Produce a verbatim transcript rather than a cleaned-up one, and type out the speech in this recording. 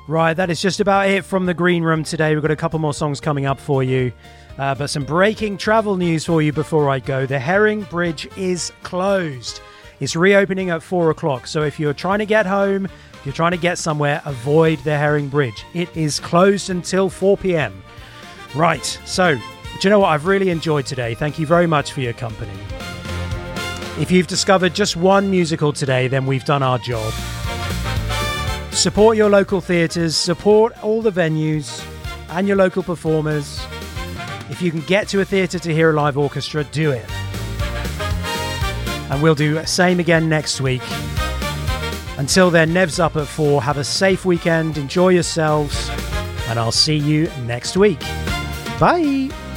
Right, that is just about it from the Green Room today. We've got a couple more songs coming up for you. Uh, but some breaking travel news for you before I go. The Herring Bridge is closed. It's reopening at four o'clock. So if you're trying to get home, if you're trying to get somewhere, avoid the Herring Bridge. It is closed until four p.m. Right, so do you know what? I've really enjoyed today. Thank you very much for your company. If you've discovered just one musical today, then we've done our job. Support your local theatres, support all the venues and your local performers. If you can get to a theatre to hear a live orchestra, do it. And we'll do the same again next week. Until then, Nev's up at four. Have a safe weekend. Enjoy yourselves. And I'll see you next week. Bye.